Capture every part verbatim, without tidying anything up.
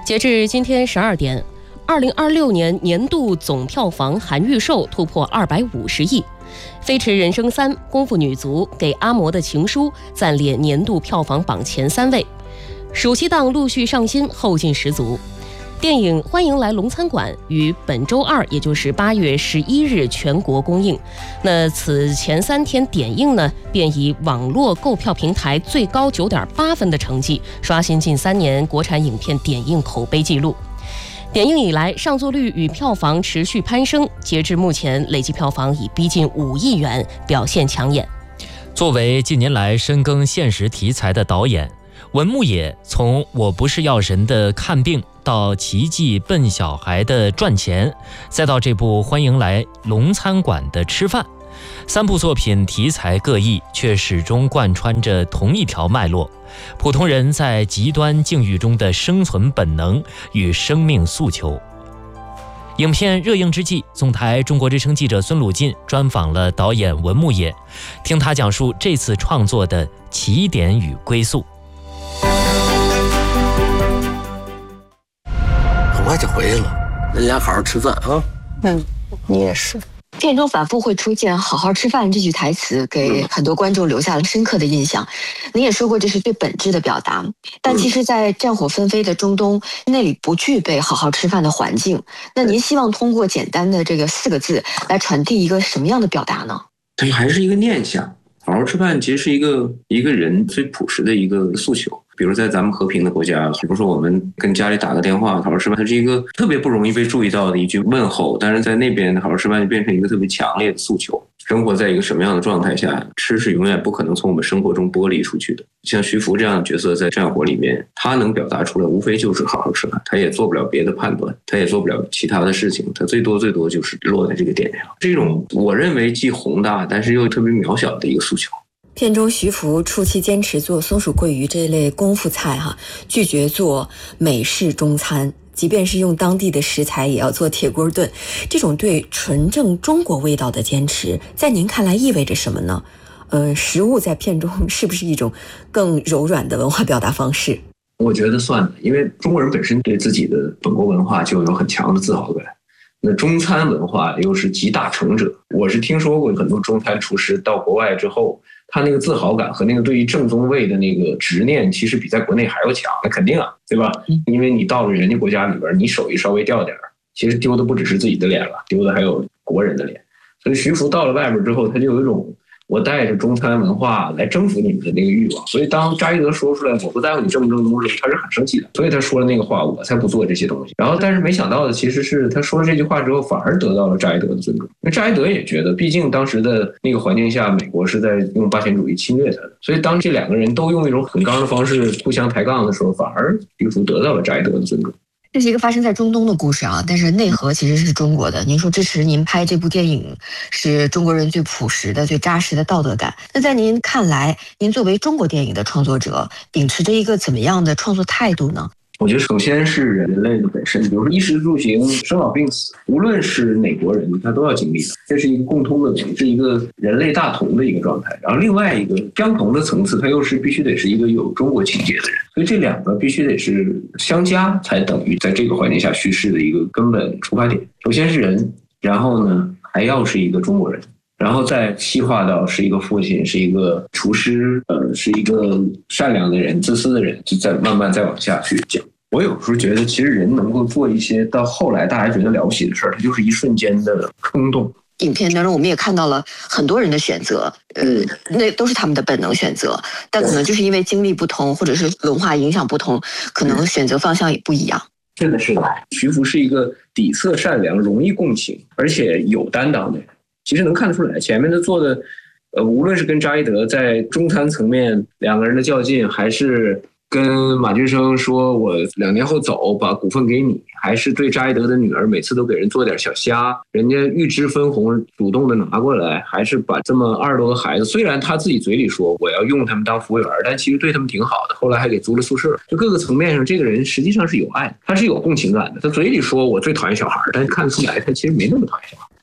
截至今天十二点，二零二六年年度总票房含预售突破二百五十亿，《飞驰人生三》、《功夫女足》、《给阿嬷的情书》暂列年度票房榜前三位。暑期档陆续上新，后劲十足。电影《欢迎来龙餐馆》于本周二，也就是八月十一日全国公映。那此前三天点映呢，便以网络购票平台最高九点八分的成绩，刷新近三年国产影片点映口碑纪录。点映以来，上座率与票房持续攀升，截至目前累计票房已逼近五亿元，表现抢眼。 作为近年来深耕现实题材的导演，文牧野从《我不是药神》的看病，到《奇迹笨小孩》的赚钱，再到这部《欢迎来龙餐馆》的吃饭，三部作品题材各异，却始终贯穿着同一条脉络：普通人在极端境遇中的生存本能与生命诉求。影片热映之际，总台中国之声记者孙鲁进专访了导演文牧野，听他讲述这次创作的起点与归宿。 很快就回来了，人家好好吃饭啊。 嗯，你也是。片中反复会出现"好好吃饭"这句台词，给很多观众留下了深刻的印象。您也说过这是最本质的表达，但其实在战火纷飞的中东，那里不具备好好吃饭的环境。那您希望通过简单的这个四个字来传递一个什么样的表达呢？ 它还是一个念想。好好吃饭其实是一个一个人最朴实的一个诉求。比如在咱们和平的国家，比如说我们跟家里打个电话好好吃饭，它是一个特别不容易被注意到的一句问候，但是在那边好好吃饭就变成一个特别强烈的诉求。生活在一个什么样的状态下，吃是永远不可能从我们生活中剥离出去的。像徐福这样的角色在战火里面，他能表达出来无非就是好好吃饭，他也做不了别的判断，他也做不了其他的事情，他最多最多就是落在这个点上。这种我认为既宏大但是又特别渺小的一个诉求。 片中徐福初期坚持做松鼠桂鱼这类功夫菜哈，拒绝做美式中餐，即便是用当地的食材也要做铁锅炖。这种对纯正中国味道的坚持，在您看来意味着什么呢？呃，食物在片中是不是一种更柔软的文化表达方式？ 我觉得算的，因为中国人本身对自己的本国文化就有很强的自豪感。那中餐文化又是集大成者，我是听说过很多中餐厨师到国外之后，他那个自豪感和那个对于正宗味的那个执念，其实比在国内还要强。那肯定啊，对吧？因为你到了人家国家里边，你手艺稍微掉点，其实丢的不只是自己的脸了，丢的还有国人的脸。所以徐福到了外边之后，他就有一种我带着中餐文化来征服你们的那个欲望。所以当扎伊德说出来我不在乎你正不正宗的时候，他是很生气的。所以他说了那个话，我才不做这些东西。然后但是没想到的其实是他说了这句话之后，反而得到了扎伊德的尊重。因为扎伊德也觉得，毕竟当时的那个环境下，美国是在用霸权主义侵略他的。所以当这两个人都用一种很刚的方式互相抬杠的时候，反而徐福得到了扎伊德的尊重。 这是一个发生在中东的故事啊，但是内核其实是中国的。您说支持您拍这部电影是中国人最朴实的、最扎实的道德感。那在您看来，您作为中国电影的创作者，秉持着一个怎么样的创作态度呢？ 我觉得首先是人类的本身，比如说衣食住行、生老病死，无论是哪国人，他都要经历的，这是一个共通的，是一个人类大同的一个状态。然后另外一个相同的层次，它又是必须得是一个有中国情节的人，所以这两个必须得是相加，才等于在这个环境下叙事的一个根本出发点。首先是人，然后呢还要是一个中国人。然后再细化到是一个父亲，是一个厨师，呃，是一个善良的人、自私的人，就再慢慢再往下去讲。我有时候觉得，其实人能够做一些到后来大家觉得了不起的事儿，它就是一瞬间的冲动。 影片当中我们也看到了很多人的选择，呃，那都是他们的本能选择，但可能就是因为经历不同，或者是文化影响不同，可能选择方向也不一样。 真的是的，徐福是一个底色善良、容易共情，而且有担当的人。其实能看得出来，前面他做的，呃，无论是跟扎伊德在中餐层面两个人的较劲，还是跟马俊生说我两年后走，把股份给你，还是对扎伊德的女儿每次都给人做点小虾，人家预支分红主动的拿过来，还是把这么二十多个孩子，虽然他自己嘴里说我要用他们当服务员，但其实对他们挺好的，后来还给租了宿舍。就各个层面上，这个人实际上是有爱的，他是有共情感的。他嘴里说我最讨厌小孩，但看出来他其实没那么讨厌小孩。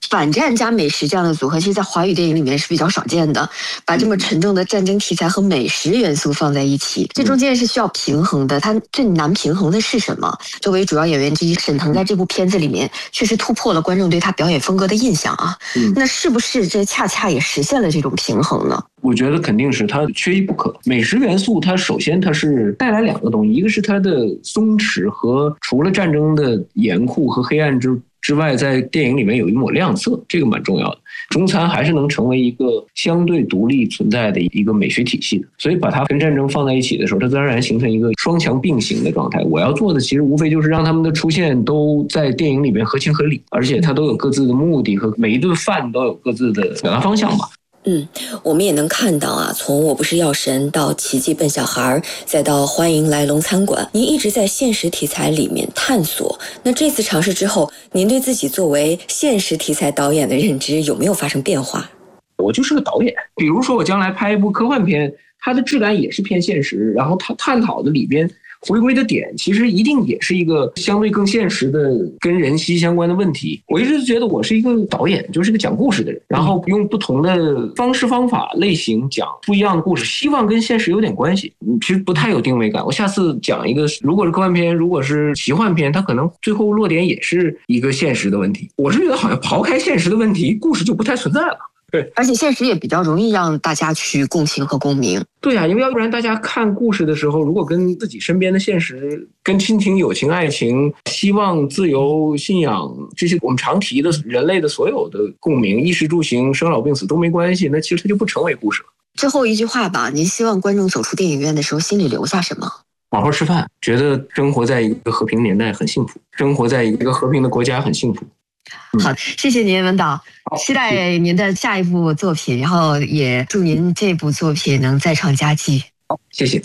反战加美食这样的组合，其实在华语电影里面是比较少见的，把这么沉重的战争题材和美食元素放在一起，这中间是需要平衡的。它最难平衡的是什么？作为主要演员之一，沈腾在这部片子里面确实突破了观众对他表演风格的印象啊。嗯、那是不是这恰恰也实现了这种平衡呢？ 我觉得肯定是它缺一不可。美食元素它首先它是带来两个东西，一个是它的松弛和除了战争的严酷和黑暗之之外，在电影里面有一抹亮色，这个蛮重要的。中餐还是能成为一个相对独立存在的一个美学体系的，所以把它跟战争放在一起的时候，它自然而然形成一个双强并行的状态。我要做的其实无非就是让他们的出现都在电影里面合情合理，而且它都有各自的目的和每一顿饭都有各自的表达方向吧。 嗯，我们也能看到啊，从我不是药神到奇迹笨小孩，再到欢迎来龙餐馆，您一直在现实题材里面探索。那这次尝试之后，您对自己作为现实题材导演的认知有没有发生变化？ 我就是个导演，比如说我将来拍一部科幻片，它的质感也是偏现实，然后它探讨的里边回归的点其实一定也是一个相对更现实的跟人息息相关的问题。我一直觉得我是一个导演，就是个讲故事的人，然后用不同的方式方法类型讲不一样的故事，希望跟现实有点关系。其实不太有定位感。我下次讲一个，如果是科幻片，如果是奇幻片，它可能最后落点也是一个现实的问题。我是觉得好像刨开现实的问题，故事就不太存在了。对， 而且现实也比较容易让大家去共情和共鸣。 对啊，因为要不然大家看故事的时候，如果跟自己身边的现实、跟亲情、友情、爱情、希望、自由、信仰这些我们常提的人类的所有的共鸣，衣食住行、生老病死都没关系，那其实它就不成为故事了。 最后一句话吧，您希望观众走出电影院的时候心里留下什么？ 好好吃饭，觉得生活在一个和平年代很幸福，生活在一个和平的国家很幸福。 好，谢谢您，文导，期待您的下一部作品，然后也祝您这部作品能再创佳绩。 好，谢谢。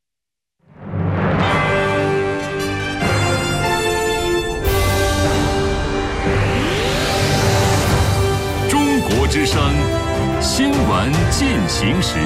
中国之声新闻进行时。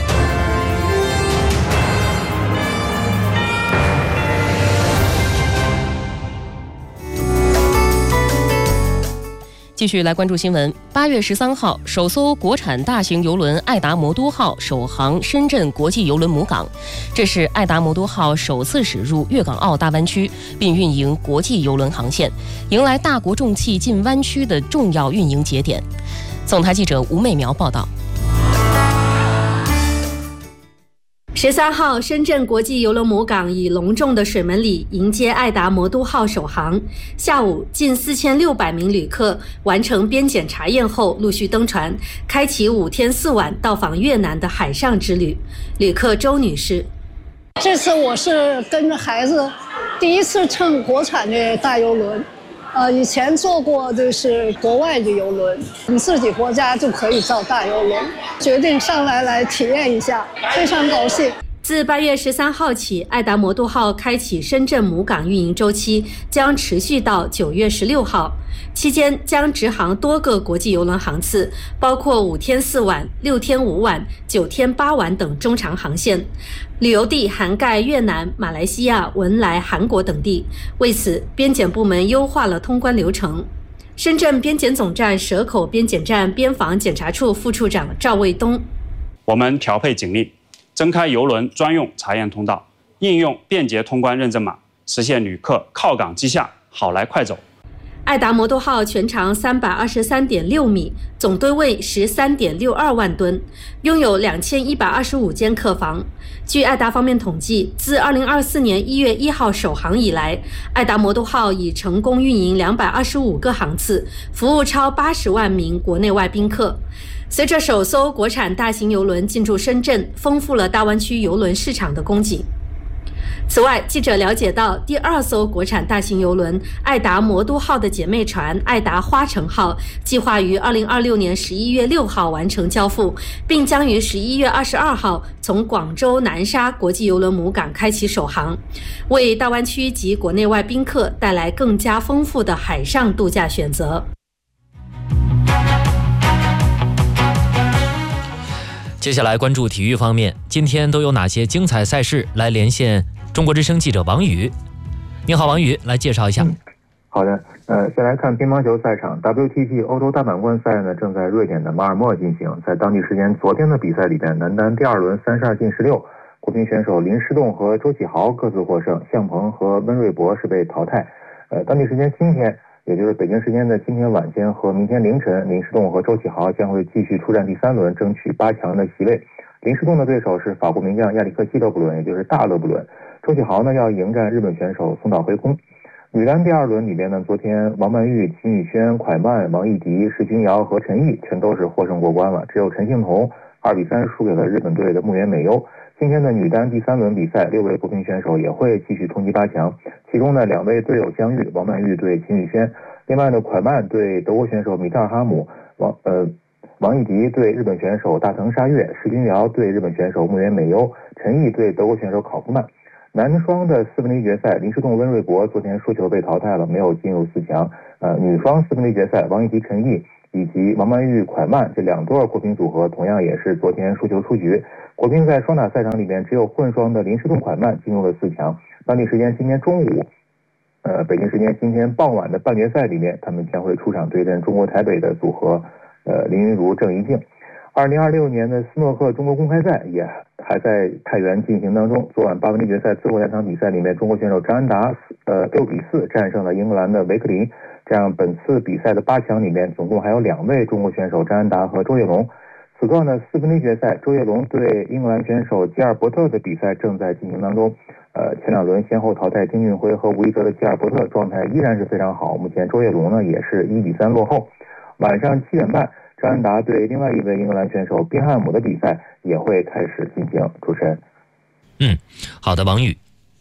继续来关注新闻。八月十三号，首艘国产大型邮轮爱达魔都号首航深圳国际邮轮母港，这是爱达魔都号首次驶入粤港澳大湾区，并运营国际邮轮航线，迎来大国重器进湾区的重要运营节点。总台记者吴美苗报道。 十三号，深圳国际邮轮母港以隆重的水门礼迎接爱达魔都号首航。下午，近四千六百名旅客完成边检查验后，陆续登船，开启五天四晚到访越南的海上之旅。旅客周女士： 这次我是跟着孩子第一次乘国产的大邮轮。呃，以前坐过就是国外的邮轮，你自己国家就可以造大邮轮，决定上来来体验一下，非常高兴。 自八月十三号起，爱达魔都号开启深圳母港运营周期，将持续到九月十六号。期间将直航多个国际邮轮航次，包括五天四晚、六天五晚、九天八晚等中长航线。旅游地涵盖越南、马来西亚、文莱、韩国等地。为此，边检部门优化了通关流程。深圳边检总站蛇口边检站边防检查处副处长赵卫东： 我们调配警力，增开邮轮专用查验通道，应用便捷通关认证码，实现旅客靠港即下，好来快走。 爱达魔都号全长三百二十三点六米，总吨位十三点六二万吨，拥有两千一百二十五间客房。据爱达方面统计，自二零二四年一月一号首航以来，爱达魔都号已成功运营两百二十五个航次，服务超八十万名国内外宾客。随着首艘国产大型邮轮进驻深圳，丰富了大湾区邮轮市场的供给。此外，记者了解到，第二艘国产大型邮轮爱达魔都号的姐妹船爱达花城号计划于二零二六年十一月六号完成交付，并将于十一月二十二号从广州南沙国际邮轮母港开启首航，为大湾区及国内外宾客带来更加丰富的海上度假选择。 接下来关注体育方面，今天都有哪些精彩赛事？来连线中国之声记者王宇。你好，王宇，来介绍一下。嗯好的，呃，先来看乒乓球赛场 ，W T T 欧洲大满贯赛呢正在瑞典的马尔默尔进行。在当地时间昨天的比赛里边，男单第二轮三十二进十六，国乒选手林诗栋和周启豪各自获胜，向鹏和温瑞博是被淘汰。呃，当地时间今天，也就是北京时间的今天晚间和明天凌晨，林诗栋和周启豪将会继续出战第三轮，争取八强的席位。林诗栋的对手是法国名将亚历克西勒布伦，也就是大勒布伦。周启豪呢要迎战日本选手松岛辉空。女单第二轮里边呢，昨天王曼玉、秦宇轩、蒯曼、王艺迪、石君瑶和陈毅全都是获胜过关了，只有陈幸同二比三输给了日本队的木原美优。今天的女单第三轮比赛，六位国乒选手也会继续冲击八强，其中呢两位队友相遇，王曼玉对秦宇轩，另外呢蒯曼对德国选手米特尔哈姆，王呃王艺迪对日本选手大藤沙月，石君瑶对日本选手木原美优，陈毅对德国选手考夫曼。男双的四分之一决赛，林诗栋、温瑞博昨天输球被淘汰了，没有进入四强。呃，女双四分之一决赛，王艺迪、陈毅以及王曼玉、蒯曼这两对国乒组合，同样也是昨天输球出局。国乒在双打赛场里面，只有混双的林诗栋、蒯曼进入了四强。当地时间今天中午，呃，北京时间今天傍晚的半决赛里面，他们将会出场对阵中国台北的组合，呃，林云如、郑怡静。二零二六年的斯诺克中国公开赛也还在太原进行当中。昨晚八分之一决赛最后两场比赛里面，中国选手张安达呃六比四战胜了英格兰的维克林，这样本次比赛的八强里面总共还有两位中国选手张安达和周跃龙。此刻呢，四分之一决赛，周跃龙对英格兰选手基尔伯特的比赛正在进行当中。呃，前两轮先后淘汰丁俊晖和吴一泽的基尔伯特状态依然是非常好，目前周跃龙呢也是一比三落后。晚上七点半。张安达对另外一位英格兰选手宾汉姆的比赛也会开始进行。主持人， 嗯，好的，王宇。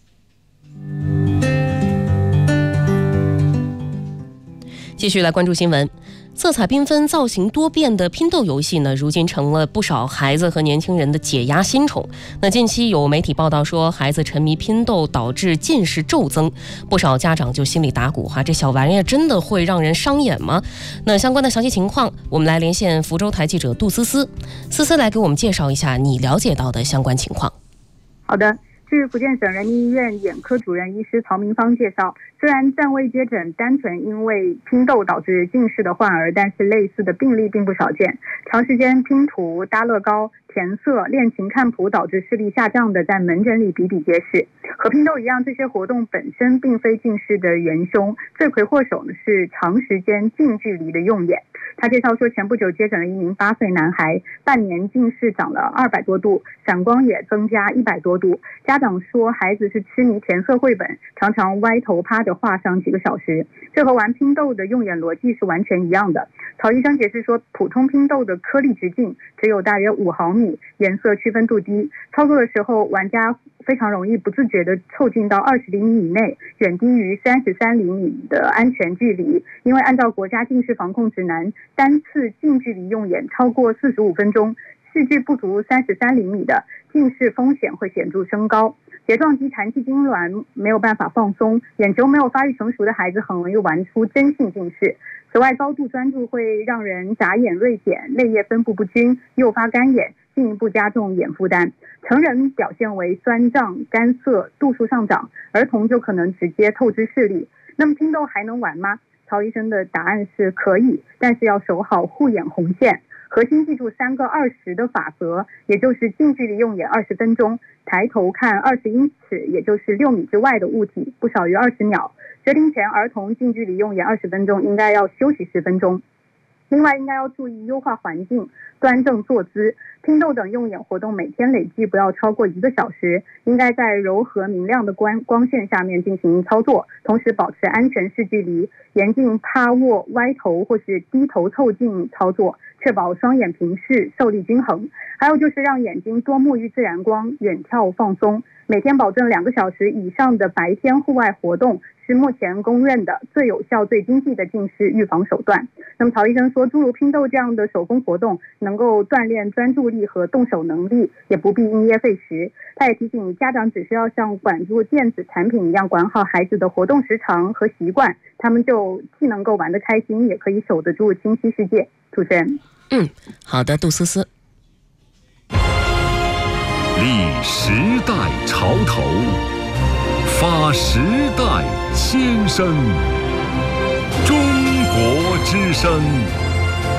继续来关注新闻。色彩缤纷、造型多变的拼豆游戏呢，如今成了不少孩子和年轻人的解压新宠。那近期有媒体报道说，孩子沉迷拼豆导致近视骤增，不少家长就心里打鼓哈，这小玩意儿真的会让人伤眼吗？那相关的详细情况，我们来连线福州台记者杜思思，思思来给我们介绍一下你了解到的相关情况。 好的。据福建省人民医院眼科主任医师曹明芳介绍，虽然暂未接诊单纯因为拼豆导致近视的患儿，但是类似的病例并不少见。长时间拼图、搭乐高、填色、练琴、看谱导致视力下降的，在门诊里比比皆是。和拼豆一样，这些活动本身并非近视的元凶，罪魁祸首呢是长时间近距离的用眼。他介绍说，前不久接诊了一名八岁男孩，半年近视长了二百多度，散光也增加一百多度。家长说，孩子是痴迷填色绘本，常常歪头趴着画上几个小时，这和玩拼豆的用眼逻辑是完全一样的。曹医生解释说，普通拼豆的颗粒直径只有大约五毫米，颜色区分度低，操作的时候玩家非常容易不自觉地凑近到二十厘米以内，远低于三十三厘米的安全距离。因为按照国家近视防控指南，单次近距离用眼超过四十五分钟，视距不足三十三厘米的近视风险会显著升高。睫状肌弹气痉挛没有办法放松，眼球没有发育成熟的孩子很容易玩出真性近视。此外，高度专注会让人眨眼锐减，泪液分布不均，诱发干眼，进一步加重眼负担。成人表现为酸胀、干涩、度数上涨，儿童就可能直接透支视力。那么拼豆还能玩吗？曹医生的答案是可以，但是要守好护眼红线。核心记住三个二十的法则，也就是近距离用眼二十分钟，抬头看二十英尺，也就是六米之外的物体，不少于二十秒。决定前，儿童近距离用眼二十分钟应该要休息十分钟。另外，应该要注意优化环境，端正坐姿。拼豆等用眼活动每天累计不要超过一个小时，应该在柔和明亮的光光线下面进行操作，同时保持安全视距离，严禁趴卧、歪头或是低头凑近操作，确保双眼平视、受力均衡。还有就是让眼睛多沐浴自然光，远眺放松。每天保证两个小时以上的白天户外活动，是目前公认的最有效、最经济的近视预防手段。那么曹医生说，诸如拼豆这样的手工活动能够锻炼专注力和动手能力，也不必因噎废食。他也提醒家长，只需要像管住电子产品一样管好孩子的活动时长和习惯，他们就既能够玩得开心，也可以守得住清晰世界。主持人， 嗯，好的，杜思思。 立时代潮头，发时代先声。 之声。